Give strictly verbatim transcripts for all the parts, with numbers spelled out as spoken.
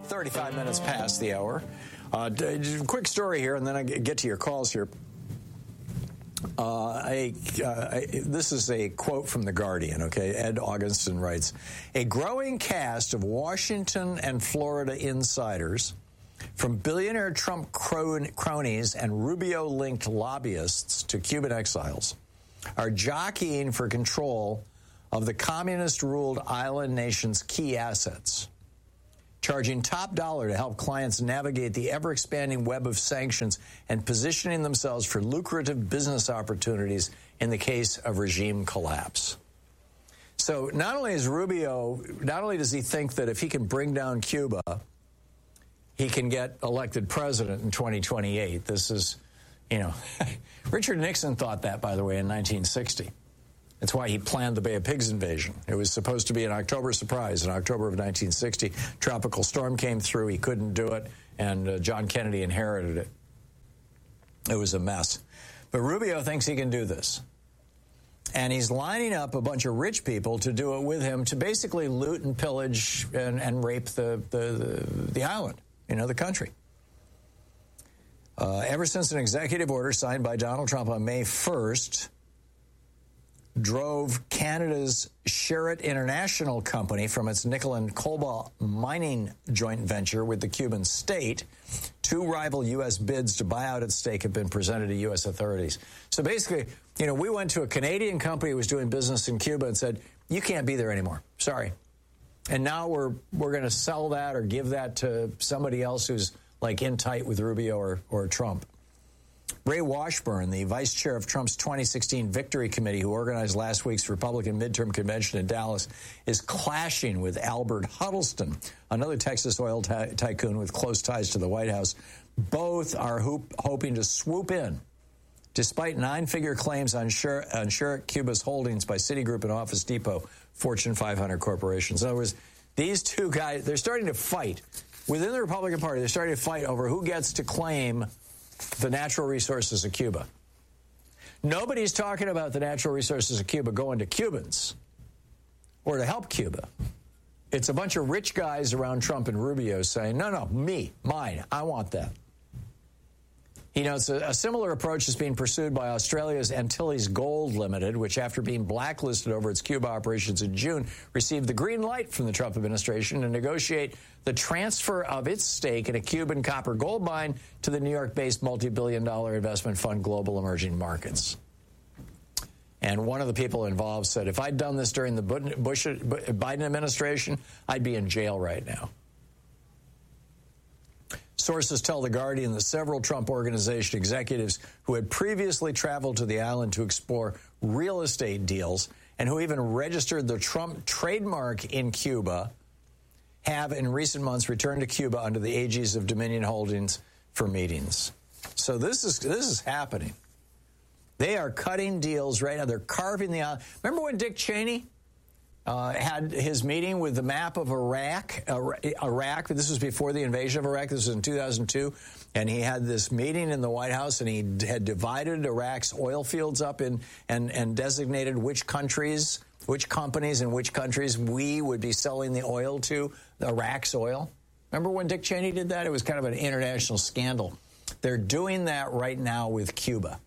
thirty-five minutes past the hour. Uh, quick story here, and then I get to your calls here. Uh, a, uh, I, this is a quote from The Guardian, okay? Ed Augustin writes, a growing cast of Washington and Florida insiders, from billionaire Trump cronies and Rubio-linked lobbyists to Cuban exiles, are jockeying for control of the communist-ruled island nation's key assets, charging top dollar to help clients navigate the ever-expanding web of sanctions and positioning themselves for lucrative business opportunities in the case of regime collapse. So not only is Rubio, not only does he think that if he can bring down Cuba, he can get elected president in twenty twenty-eight. This is, you know, Richard Nixon thought that, by the way, in nineteen sixty. That's why he planned the Bay of Pigs invasion. It was supposed to be an October surprise. In October of nineteen sixty, tropical storm came through. He couldn't do it, and uh, John Kennedy inherited it. It was a mess. But Rubio thinks he can do this. And he's lining up a bunch of rich people to do it with him to basically loot and pillage and, and rape the, the, the, the island, you know, the country. Uh, ever since an executive order signed by Donald Trump on May first drove Canada's Sherritt International Company from its nickel and cobalt mining joint venture with the Cuban state, two rival U S bids to buy out its stake have been presented to U S authorities. So basically, you know, we went to a Canadian company who was doing business in Cuba and said, you can't be there anymore. Sorry. And now we're we're going to sell that or give that to somebody else who's like in tight with Rubio or, or Trump. Ray Washburn, the vice chair of Trump's twenty sixteen Victory Committee, who organized last week's Republican midterm convention in Dallas, is clashing with Albert Huddleston, another Texas oil ty- tycoon with close ties to the White House. Both are hoop- hoping to swoop in, despite nine-figure claims on Sherritt Cuba's holdings by Citigroup and Office Depot, Fortune five hundred corporations. In other words, these two guys, they're starting to fight. Within the Republican Party, they're starting to fight over who gets to claim the natural resources of Cuba. Nobody's talking about the natural resources of Cuba going to Cubans or to help Cuba. It's a bunch of rich guys around Trump and Rubio saying, no, no, me, mine, I want that. You know, it's a, a similar approach is being pursued by Australia's Antilles Gold Limited, which, after being blacklisted over its Cuba operations in June, received the green light from the Trump administration to negotiate the transfer of its stake in a Cuban copper gold mine to the New York-based multi-billion dollar investment fund Global Emerging Markets. And one of the people involved said, if I'd done this during the Bush, Biden administration, I'd be in jail right now. Sources tell The Guardian that several Trump Organization executives who had previously traveled to the island to explore real estate deals and who even registered the Trump trademark in Cuba have in recent months returned to Cuba under the aegis of Dominion Holdings for meetings. So this is this is happening. They are cutting deals right now. They're carving the island. Remember when Dick Cheney Uh, had his meeting with the map of Iraq, Iraq, this was before the invasion of Iraq, this was in two thousand two, and he had this meeting in the White House, and he had divided Iraq's oil fields up in and, and designated which countries, which companies in which countries we would be selling the oil to, Iraq's oil. Remember when Dick Cheney did that? It was kind of an international scandal. They're doing that right now with Cuba.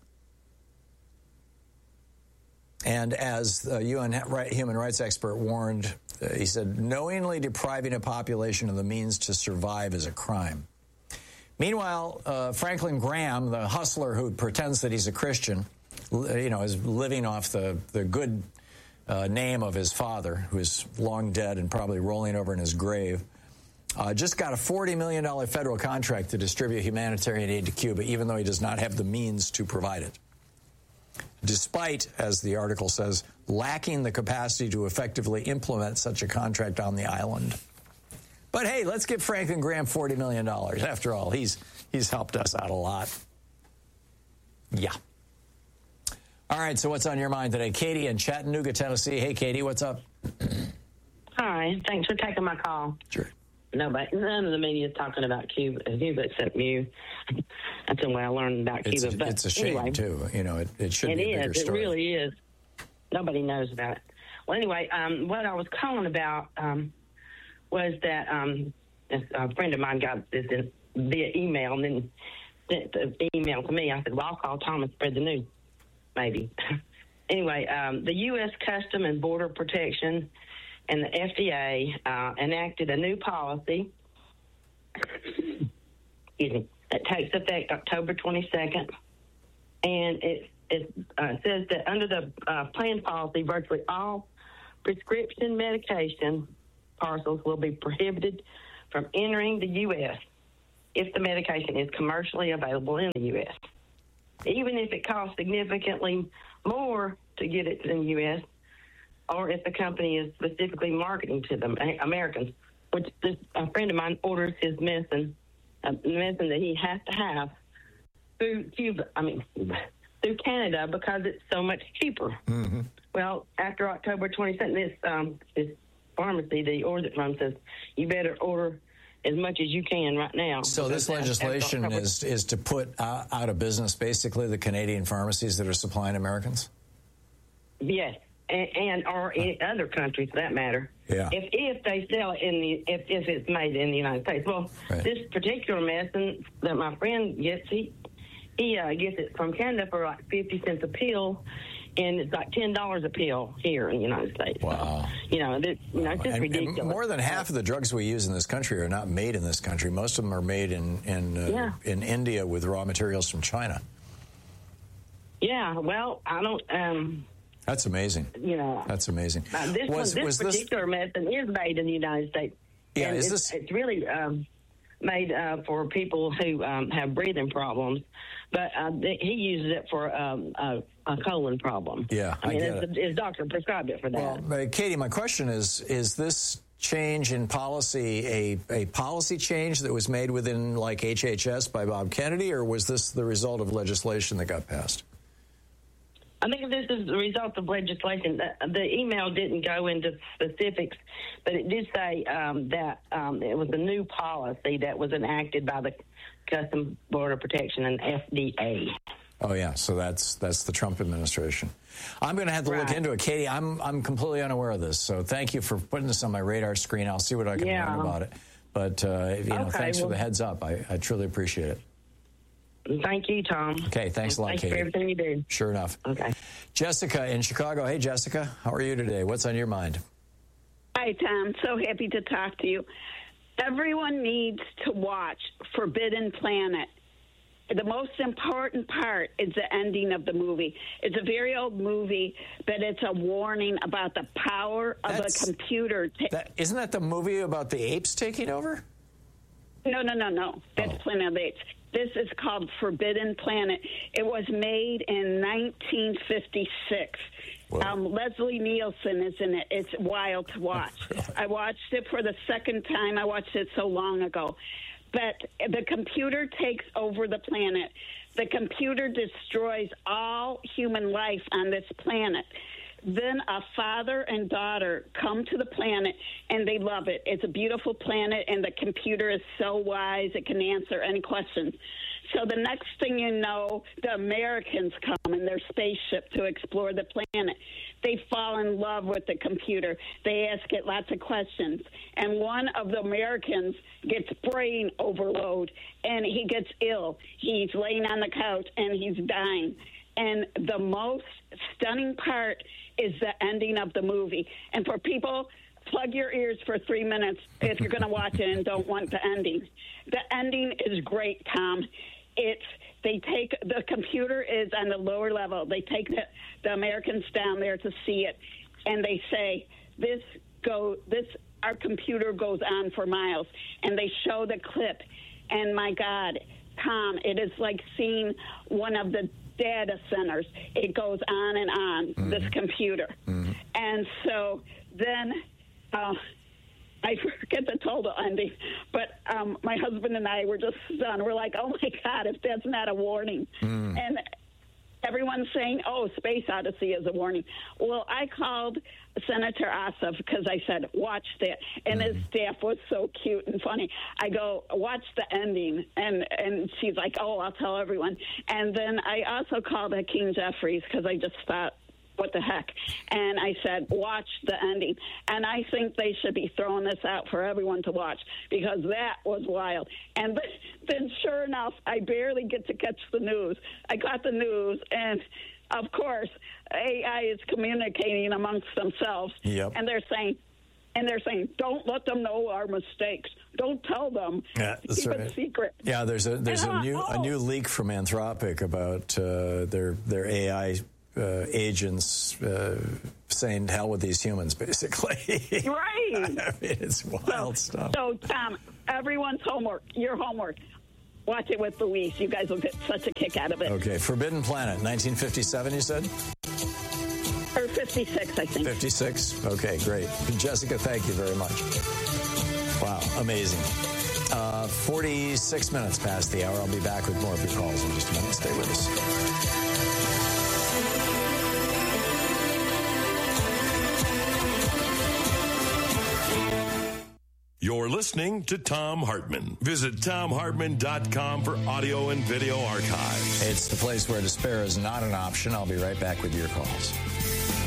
And as the U N human rights expert warned, uh, he said, knowingly depriving a population of the means to survive is a crime. Meanwhile, uh, Franklin Graham, the hustler who pretends that he's a Christian, you know, is living off the, the good uh, name of his father, who is long dead and probably rolling over in his grave, uh, just got a forty million dollars federal contract to distribute humanitarian aid to Cuba, even though he does not have the means to provide it, despite, as the article says, lacking the capacity to effectively implement such a contract on the island. But hey, let's give Franklin Graham forty million dollars. After all, he's he's helped us out a lot. Yeah. All right, so what's on your mind today? Katie in Chattanooga, Tennessee. Hey, Katie, what's up? Hi, thanks for taking my call. Sure. Nobody, none of the media is talking about Cuba, Cuba except you. That's the way I learned about it's Cuba. A, but it's a shame, anyway, too. You know, it, it should it be a is. bigger story. It really is. Nobody knows about it. Well, anyway, um, what I was calling about um, was that um, a friend of mine got this in, via email and then sent the email to me. I said, well, I'll call Tom and spread the news, maybe. Anyway, um, the U S Custom and Border Protection and the F D A uh, enacted a new policy, excuse me, that takes effect October twenty-second, and it, it uh, says that under the uh, plan policy, virtually all prescription medication parcels will be prohibited from entering the U S if the medication is commercially available in the U S, even if it costs significantly more to get it in the U S, or if the company is specifically marketing to the Americans, which this, a friend of mine orders his medicine, uh, medicine that he has to have through Cuba, I mean, through Canada because it's so much cheaper. Mm-hmm. Well, after October twenty-second, this, um, this pharmacy that he orders it from says, you better order as much as you can right now. So this legislation is, is to put uh, out of business, basically, the Canadian pharmacies that are supplying Americans? Yes, and, and or in other countries, for that matter. Yeah. If if they sell it in the if, if it's made in the United States. Well, right. This particular medicine that my friend gets, he he uh, gets it from Canada for like fifty cents a pill, and it's like ten dollars a pill here in the United States. Wow. So, you know, this, you know, it's just and, ridiculous. And more than half of the drugs we use in this country are not made in this country. Most of them are made in in uh, yeah. in India with raw materials from China. Yeah. Well, I don't. Um, That's amazing. You know, that's amazing. Uh, this was, one, this was particular this... medicine is made in the United States. Yeah, and is it's, this? It's really um, made uh, for people who um, have breathing problems, but uh, th- he uses it for um, a, a colon problem. Yeah, I mean, I get his, his doctor prescribed it for that. Well, but Katie, my question is: is this change in policy a a policy change that was made within like H H S by Bob Kennedy, or was this the result of legislation that got passed? I think this is the result of legislation. The, the email didn't go into specifics, but it did say um, that um, it was a new policy that was enacted by the Customs Border Protection and F D A. Oh yeah, so that's that's the Trump administration. I'm going to have to right. look into it, Katie. I'm I'm completely unaware of this, so thank you for putting this on my radar screen. I'll see what I can yeah. learn about it. But uh, you know, okay, thanks well, for the heads up. I, I truly appreciate it. Thank you, Tom. Okay, thanks a lot, thanks Katie. Thanks for everything you do. Sure enough. Okay. Jessica in Chicago. Hey, Jessica. How are you today? What's on your mind? Hi, Tom. So happy to talk to you. Everyone needs to watch Forbidden Planet. The most important part is the ending of the movie. It's a very old movie, but it's a warning about the power of That's, a computer. Ta- that, isn't that the movie about the apes taking over? No, no, no, no. That's oh. Planet of the Apes. This is called Forbidden Planet. It was made in nineteen fifty-six. Um, Leslie Nielsen is in it. It's wild to watch. Oh, really? I watched it for the second time. I watched it so long ago. But the computer takes over the planet. The computer destroys all human life on this planet. Then a father and daughter come to the planet, and they love it. It's a beautiful planet, and the computer is so wise it can answer any questions. So the next thing you know, the Americans come in their spaceship to explore the planet. They fall in love with the computer. They ask it lots of questions. And one of the Americans gets brain overload, and he gets ill. He's laying on the couch, and he's dying. And the most stunning part is the ending of the movie. And for people, plug your ears for three minutes if you're going to watch it and don't want the ending. The ending is great, Tom. It's they take the computer is on the lower level. They take the, the Americans down there to see it, and they say this go this our computer goes on for miles, and they show the clip. And my God, Tom, it is like seeing one of the data centers. It goes on and on, mm-hmm. this computer. Mm-hmm. And so then uh, I forget the total ending, but um, my husband and I were just stunned. We're like, oh, my God, if that's not a warning. Mm. And everyone's saying, oh, Space Odyssey is a warning. Well, I called Senator Ossoff because I said, watch that. And mm. his staff was so cute and funny. I go, watch the ending. And, and she's like, oh, I'll tell everyone. And then I also called Hakeem Jeffries because I just thought, what the heck? And I said, watch the ending. And I think they should be throwing this out for everyone to watch because that was wild. And then, sure enough, I barely get to catch the news. I got the news, and of course, A I is communicating amongst themselves, yep. and they're saying, and they're saying, don't let them know our mistakes. Don't tell them. Yeah, Keep right. it secret. Yeah, there's a there's and, a new uh, oh. a new leak from Anthropic about uh, their their A I uh, agents uh, saying hell with these humans, basically. Right. I mean, it's wild so, stuff. So, Tom, everyone's homework, your homework. Watch it with Louise. You guys will get such a kick out of it. Okay, Forbidden Planet, nineteen fifty-seven, you said? Or fifty-six, I think. fifty-six? Okay, great. Jessica, thank you very much. Wow, amazing. Uh, forty-six minutes past the hour. I'll be back with more of your calls in just a minute. Stay with us. You're listening to Thom Hartmann. Visit Thom Hartmann dot com for audio and video archives. It's the place where despair is not an option. I'll be right back with your calls.